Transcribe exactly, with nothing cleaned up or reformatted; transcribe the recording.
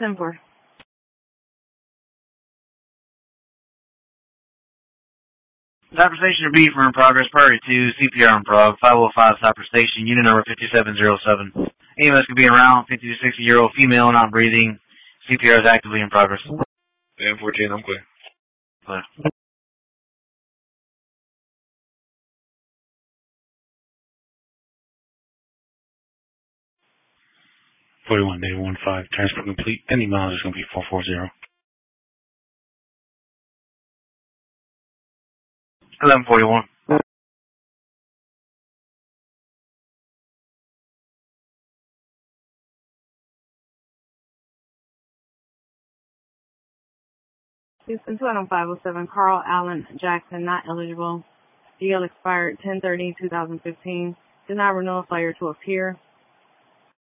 ten four. Cyber Station to B for in progress. Priority two, C P R in prog. five oh five Cyber Station, unit number fifty-seven oh seven. E M S could be around fifty to sixty year old female, not breathing. C P R is actively in progress. M fourteen, I'm clear. Clear. forty-one, Dave one five, transport complete. Any mileage is going to be four forty. eleven forty-one. Houston two oh five oh seven, Carl Allen Jackson, not eligible. D L expired ten thirty twenty fifteen. Did not renew a failure to appear.